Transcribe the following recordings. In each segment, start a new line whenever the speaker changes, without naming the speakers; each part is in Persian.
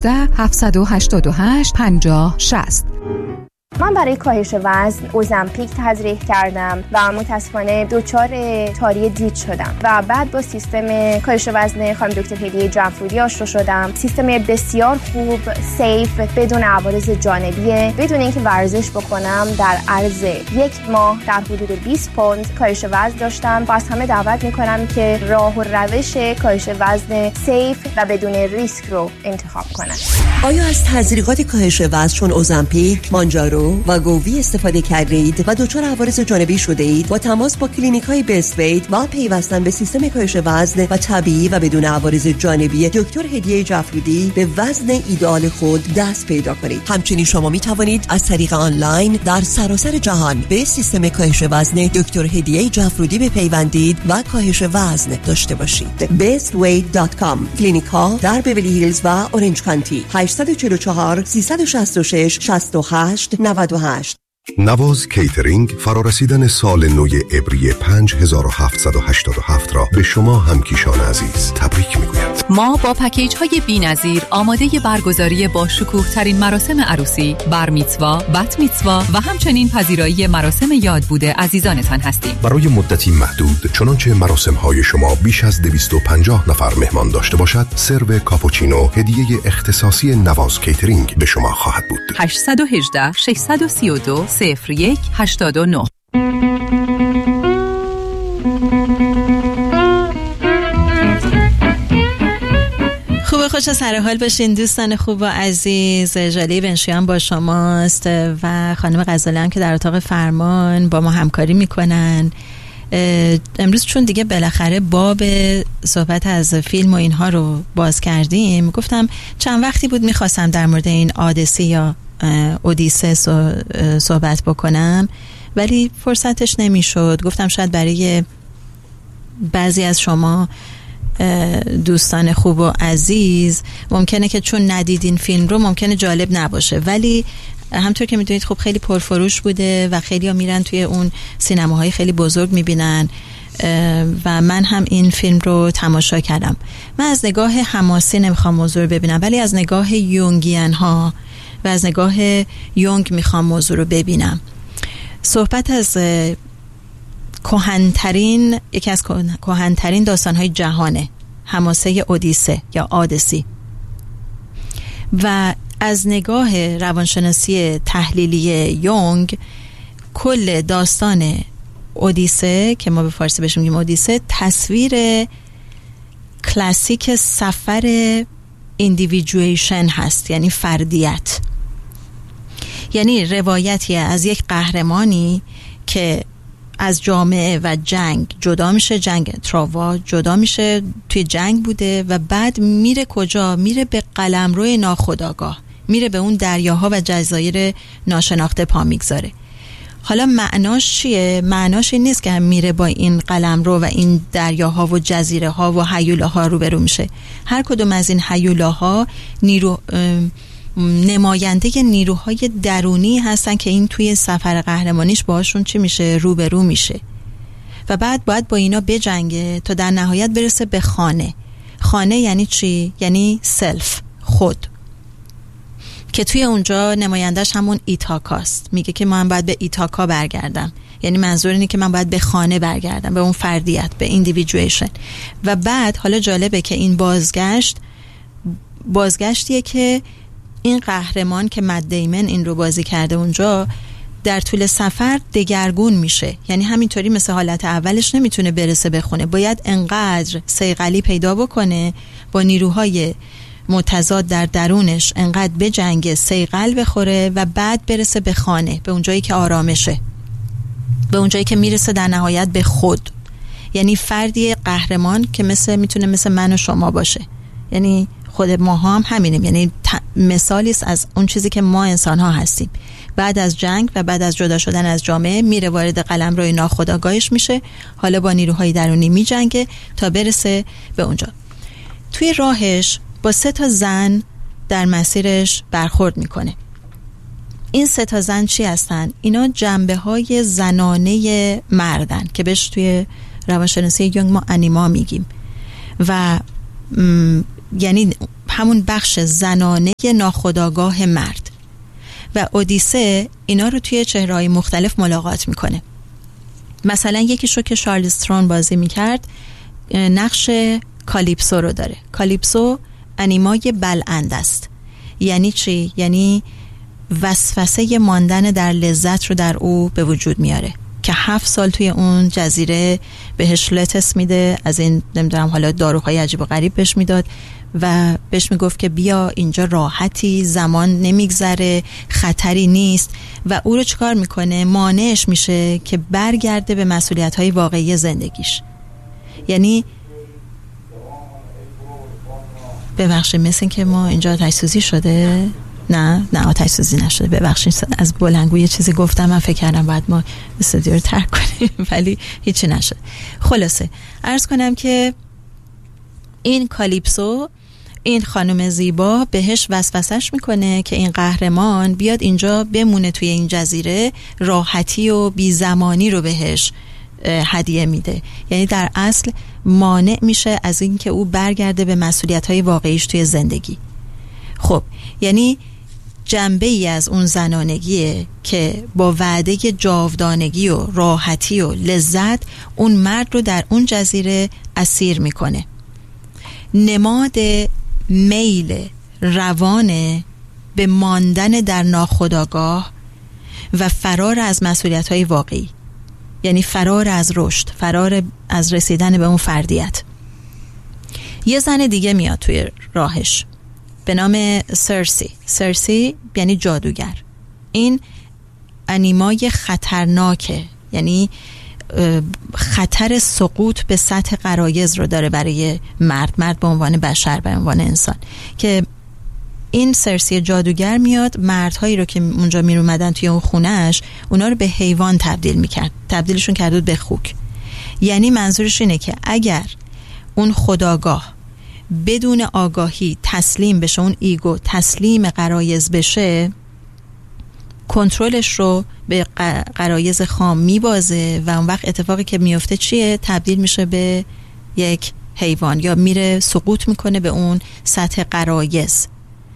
18-788-50-60.
من برای کاهش وزن اوزمپیک تزریق کردم و متاسفانه دچار تاری دید شدم و بعد با سیستم کاهش وزن خانم دکتر هدیه جعفرودی آشنا شدم. سیستم بسیار خوب، سیف، بدون عوارض جانبیه، بدون اینکه ورزش بکنم. در عرض 1 ماه در حدود 20 پوند کاهش وزن داشتم و از همه دعوت میکنم که راه و روش کاهش وزن سیف و بدون ریسک رو انتخاب کنن.
آیا از تزریقات کاهش وزن چون اوزمپیک، مانجارو و گووی استفاده کردید و دچار عوارض جانبی شده اید؟ با تماس با کلینیک‌های بیست ویت و پیوستن به سیستم کاهش وزن و طبیعی و بدون عوارض جانبی دکتر هدیه جعفرودی به وزن ایدئال خود دست پیدا کنید. همچنین شما می توانید از طریق آنلاین در سراسر جهان به سیستم کاهش وزن دکتر هدیه جعفرودی بپیوندید و کاهش وزن داشته باشید. bestweight.com. کلینیک‌ها در بیولی هیلز و اورنج کانتی. 844 366 68 98.
نواز کیترینگ فرارسیدن سال نو عبری 5787 را به شما همکیشان عزیز تبریک میگوید.
ما با پکیج های بی‌نظیر آماده برگزاری با شکوه ترین مراسم عروسی، بر میتزوا، بت میتزوا و همچنین پذیرایی مراسم یاد بوده عزیزانتان هستیم.
برای مدتی محدود، چنانچه مراسم های شما بیش از 250 نفر مهمان داشته باشد، سرو کاپوچینو هدیه اختصاصی نواز کیترینگ به شما خواهد بود.
818 632 0189.
خوب خوش سر حال باشین دوستان خوب و عزیز. ژاله بنشیان با شماست و خانم غزاله هم که در اتاق فرمان با ما همکاری میکنن. امروز چون دیگه بالاخره باب صحبت از فیلم و اینها رو باز کردیم، گفتم چند وقتی بود میخواستم در مورد این آدیسی یا اودیسه صحبت بکنم ولی فرصتش نمیشد. گفتم شاید برای بعضی از شما دوستان خوب و عزیز ممکنه که چون ندیدین فیلم رو ممکنه جالب نباشه، ولی همطور که میدونید خب خیلی پرفروش بوده و خیلی ها میرن توی اون سینماهای خیلی بزرگ میبینن و من هم این فیلم رو تماشا کردم. من از نگاه حماسی نمیخوام موضوع رو ببینم ولی از نگاه یونگیان ها و از نگاه یونگ میخوام موضوع رو ببینم. صحبت از یکی از کهن‌ترین داستان‌های جهانه، حماسه اودیسه یا آدیسی، و از نگاه روانشناسی تحلیلی یونگ کل داستان اودیسه که ما به فارسی بهش میگیم اودیسه تصویر کلاسیک سفر ایندیویدویشن هست، یعنی فردیت، یعنی روایتی از یک قهرمانی که از جامعه و جنگ جدا میشه، جنگ تراوا جدا میشه، توی جنگ بوده و بعد میره کجا؟ میره به قلمرو ناخودآگاه، میره به اون دریاها و جزایر ناشناخته پا میگذاره. حالا معناش چیه؟ معناش این نیست که میره با این قلمرو و این دریاها و جزیره ها و هیولاها روبرو میشه. هر کدوم از این هیولاها نماینده نیروهای درونی هستن که این توی سفر قهرمانیش باهاشون چی میشه؟ روبرو میشه و بعد باید با اینا بجنگه تا در نهایت برسه به خانه. خانه یعنی چی؟ یعنی سلف، خود، که توی اونجا نمایندش همون ایتاکاست. میگه که من باید به ایتاکا برگردم، یعنی منظور اینه که من باید به خانه برگردم، به اون فردیت، به ایندیویدویشن. و بعد حالا جالبه که این بازگشتیه که این قهرمان که مت دیمن این رو بازی کرده اونجا در طول سفر دگرگون میشه، یعنی همینطوری مثل حالت اولش نمیتونه برسه به خونه، باید انقدر صیقلی پیدا بکنه با نیروهای متضاد در درونش، انقدر به جنگ صیقل بخوره و بعد برسه به خانه، به اونجایی که آرامشه، به اونجایی که میرسه در نهایت به خود. یعنی فردی قهرمان که میتونه مثل من و شما باشه، یعنی خود ما هم همینیم، یعنی مثالی است از اون چیزی که ما انسان ها هستیم. بعد از جنگ و بعد از جدا شدن از جامعه میره وارد قلمروی ناخودآگاهش میشه، حالا با نیروهای درونی میجنگه تا برسه به اونجا. توی راهش با 3 زن در مسیرش برخورد میکنه. این 3 زن چی هستن؟ اینا جنبه های زنانه مردن که بهش توی روانشناسی یونگ ما انیما میگیم و یعنی همون بخش زنانه ناخودآگاه مرد. و اودیسه اینا رو توی چهره‌های مختلف ملاقات میکنه. مثلا یکیشو که شارلز ترون بازی میکرد نقش کالیپسو رو داره. کالیپسو انیمای بلعند است. یعنی چی؟ یعنی وسوسه ماندن در لذت رو در او به وجود میاره که 7 سال توی اون جزیره بهش لتس میده، از این نمیدونم حالا داروهای عجیب و غریب بهش میداد و بهش میگفت که بیا اینجا راحتی، زمان نمیگذره، خطری نیست و او رو چیکار میکنه؟ مانعش میشه که برگرده به مسئولیت‌های واقعی زندگیش. یعنی ببخشید مثل این که ما اینجا آتش سوزی شده. نه آتش سوزی نشده، ببخشید از بلندگو یه چیزی گفتم، من فکر کردم باید ما استودیو رو ترک کنیم ولی هیچی نشد. خلاصه عرض کنم که این کالیپسو، این خانم زیبا بهش وسوسش میکنه که این قهرمان بیاد اینجا بمونه توی این جزیره، راحتی و بی‌زمانی رو بهش هدیه میده. یعنی در اصل مانع میشه از این که او برگرده به مسئولیت‌های واقعیش توی زندگی. خب یعنی جنبه ای از اون زنانگیه که با وعده جاودانگی و راحتی و لذت اون مرد رو در اون جزیره اسیر میکنه. نماد میل روان به ماندن در ناخودآگاه و فرار از مسئولیت‌های واقعی، یعنی فرار از رشد، فرار از رسیدن به اون فردیت. یه زن دیگه میاد توی راهش به نام سرسی یعنی جادوگر. این انیمای خطرناکه، یعنی خطر سقوط به سطح غرایز رو داره برای مرد به عنوان بشر، به عنوان انسان. که این سرسی جادوگر میاد مردهایی رو که اونجا میرومدن توی اون خونهش، اونا رو به حیوان تبدیلشون کرده به خوک. یعنی منظورش اینه که اگر اون خودآگاه بدون آگاهی تسلیم بشه، اون ایگو تسلیم غرایز بشه، کنترلش رو به غرایز خام میبازه و اون وقت اتفاقی که میفته چیه؟ تبدیل میشه به یک حیوان یا میره سقوط میکنه به اون سطح غرایز.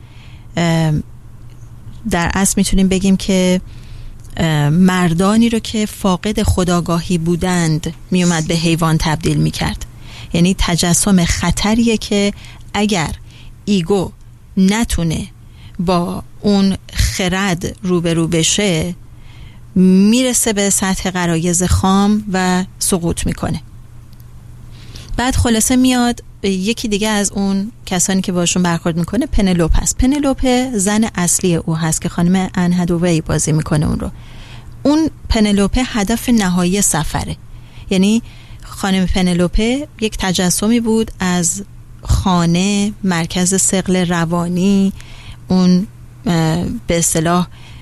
در اصل میتونیم بگیم که مردانی رو که فاقد خودآگاهی بودند میومد به حیوان تبدیل میکرد. یعنی تجسم خطریه که اگر ایگو نتونه با اون خرد روبرو بشه، میرسه به سطح غرایز خام و سقوط میکنه. بعد خلاصه میاد یکی دیگه از اون کسانی که باشون برخورد میکنه پنلوپ هست. پنلوپ زن اصلی او هست که خانم ان هدوی بازی میکنه اون رو. اون پنلوپ هدف نهایی سفره. یعنی خانم پنلوپه یک تجسمی بود از خانه، مرکز ثقل روانی، اون به اصطلاح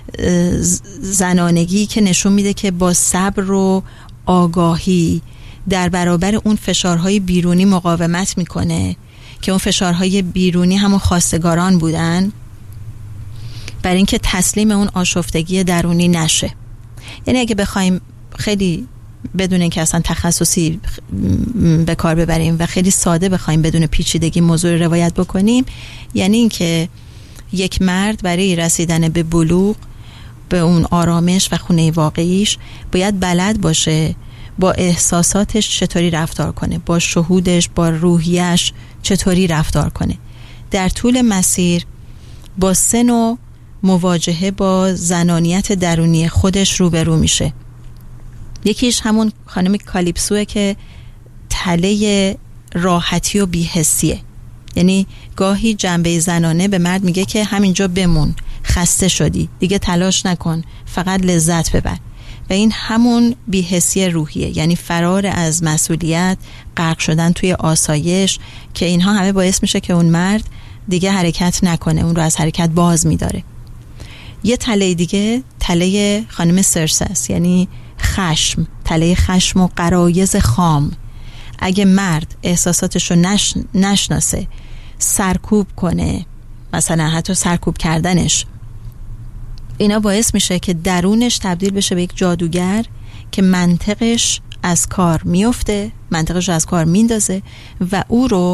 زنانگی که نشون میده که با صبر و آگاهی در برابر اون فشارهای بیرونی مقاومت میکنه که اون فشارهای بیرونی همون خواستگاران بودن، برای اینکه تسلیم اون آشفتگی درونی نشه. یعنی اگه بخوایم خیلی بدون اینکه اصلا تخصصی به کار ببریم و خیلی ساده بخوایم بدون پیچیدگی موضوع رو روایت بکنیم، یعنی اینکه یک مرد برای رسیدن به بلوغ، به اون آرامش و خونه واقعیش، باید بلد باشه با احساساتش چطوری رفتار کنه، با شهودش، با روحیش چطوری رفتار کنه. در طول مسیر با سه نوع مواجهه با زنانیت درونی خودش روبرو میشه. یکیش همون خانم کالیپسوه که تله راحتی و بی‌حسیه. یعنی گاهی جنبه زنانه به مرد میگه که همینجا بمون، خسته شدی، دیگه تلاش نکن، فقط لذت ببر. و این همون بی‌حسی روحیه، یعنی فرار از مسئولیت، غرق شدن توی آسایش، که اینها همه باعث میشه که اون مرد دیگه حرکت نکنه، اون رو از حرکت باز میداره. یه تله دیگه تله خانم سرس است، یعنی خشم، تله خشم و غرایز خام. اگه مرد احساساتش رو نشناسه، سرکوب کنه، مثلا حتی سرکوب کردنش، اینا باعث میشه که درونش تبدیل بشه به یک جادوگر که منطقش از کار میفته، منطقش رو از کار میندازه و او رو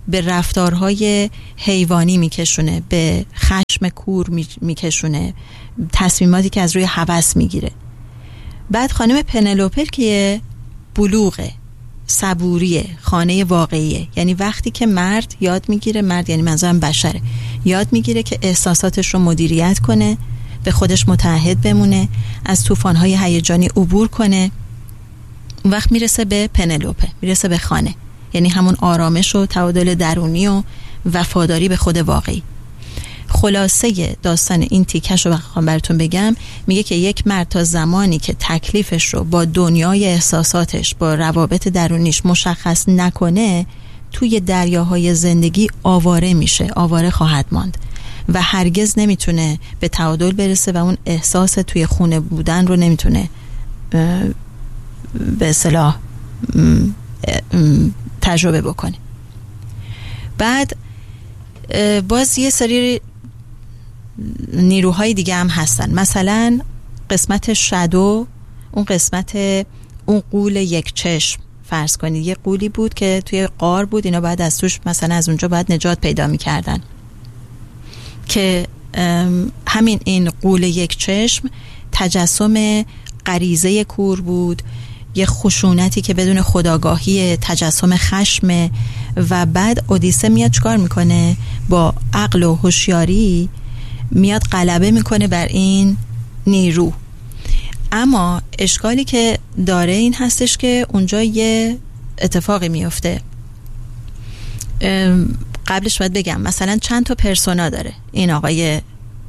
به رفتارهای حیوانی میکشونه، به خشم کور میکشونه، تصمیماتی که از روی هوس میگیره. بعد خانم پنلوپر که بلوغه، صبوریه، خانه واقعیه. یعنی وقتی که مرد یاد میگیره، مرد یعنی منظورم بشره، یاد میگیره که احساساتش رو مدیریت کنه، به خودش متعهد بمونه، از طوفان‌های هیجانی عبور کنه، اون وقت میرسه به پنلوپه، میرسه به خانه، یعنی همون آرامش و تعادل درونی و وفاداری به خود واقعی. خلاصه داستان این تیکش رو بخوام براتون بگم، میگه که یک مرد تا زمانی که تکلیفش رو با دنیای احساساتش، با روابط درونیش مشخص نکنه، توی دریاهای زندگی آواره میشه، آواره خواهد ماند و هرگز نمیتونه به تعادل برسه و اون احساس توی خونه بودن رو نمیتونه به اصطلاح تجربه بکنه. بعد باز یه سری نیروهای دیگه هم هستن، مثلا قسمت شادو، اون قسمت اون غول یک چشم. فرض کنید یه غولی بود که توی غار بود، اینا بعد از توش مثلا از اونجا باید نجات پیدا می‌کردن، که همین این غول یک چشم تجسم غریزه کور بود، یه خشونتی که بدون خودآگاهی، تجسم خشم. و بعد اودیسه میاد چکار میکنه؟ با عقل و هوشیاری میاد غلبه میکنه بر این نیرو. اما اشکالی که داره این هستش که اونجا یه اتفاقی میفته. قبلش باید بگم مثلا چند تا پرسونا داره این آقای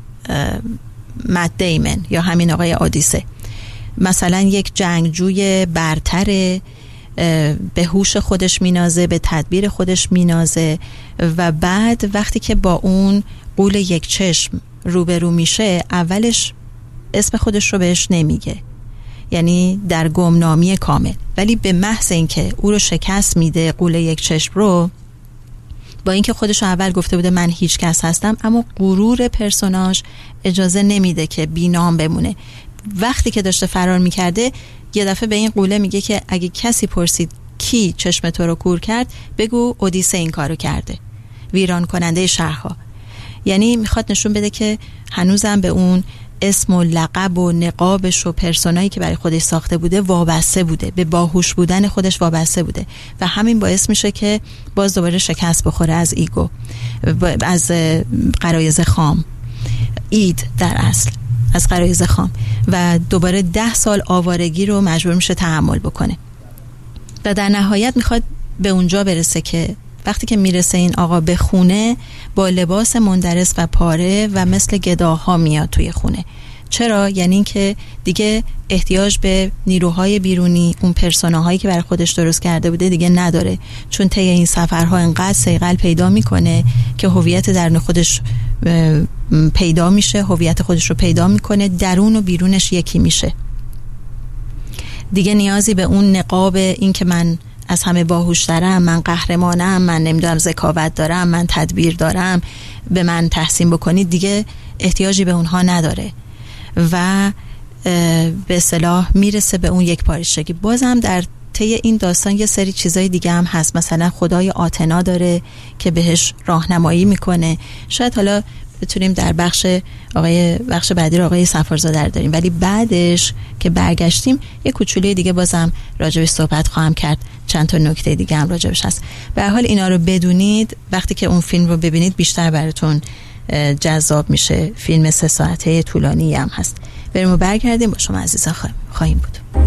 مت دیمن یا همین آقای اودیسه. مثلا یک جنگجوی برتر، به هوش خودش مینازه، به تدبیر خودش مینازه، و بعد وقتی که با اون غول یک چشم روبرو میشه، اولش اسم خودش رو بهش نمیگه، یعنی در گمنامی کامل، ولی به محض اینکه او رو شکست میده، غول یک چشم رو، با اینکه خودش اول گفته بوده من هیچ کس هستم، اما غرور پرسوناژ اجازه نمیده که بی‌نام بمونه. وقتی که داشته فرار میکرده، یه دفعه به این غوله میگه که اگه کسی پرسید کی چشم تو رو کور کرد، بگو اودیسه این کارو کرده، ویران کننده شهرها. یعنی میخواد نشون بده که هنوزم به اون اسم و لقب و نقابش و پرسونایی که برای خودش ساخته بوده وابسته بوده، به باهوش بودن خودش وابسته بوده، و همین باعث میشه که باز دوباره شکست بخوره از ایگو، از غرایز خام، اید در اصل از غرایز خام، و دوباره 10 سال آوارگی رو مجبور میشه تحمل بکنه. و در نهایت میخواد به اونجا برسه که وقتی که میرسه این آقا به خونه، با لباس مندرس و پاره و مثل گداها میاد توی خونه. چرا؟ یعنی این که دیگه احتیاج به نیروهای بیرونی، اون پرسوناهایی که برای خودش درست کرده بوده دیگه نداره، چون طی این سفرها انقدر صیقل پیدا میکنه که هویت درون خودش پیدا میشه، هویت خودش رو پیدا میکنه، درون و بیرونش یکی میشه. دیگه نیازی به اون نقاب، این که من از همه باهوش‌ترم، من قهرمانم، من نمیدونم ذکاوت دارم، من تدبیر دارم، به من تحسین بکنید، دیگه احتیاجی به اونها نداره و به اصطلاح میرسه به اون یک پارچگی. بازم در طی این داستان یه سری چیزای دیگه هم هست، مثلا خدای آتنا داره که بهش راهنمایی میکنه. شاید حالا بتونیم در بخش بعدی رو آقای صفارزاده داریم، ولی بعدش که برگشتیم یه کوچولوی دیگه بازم راجبش صحبت خواهم کرد، چند تا نکته دیگه هم راجبش هست. به هر حال اینا رو بدونید، وقتی که اون فیلم رو ببینید بیشتر براتون جذاب میشه. فیلم 3 ساعته طولانی هم هست. بریم و برگردیم، با شما عزیزان خواهیم بود.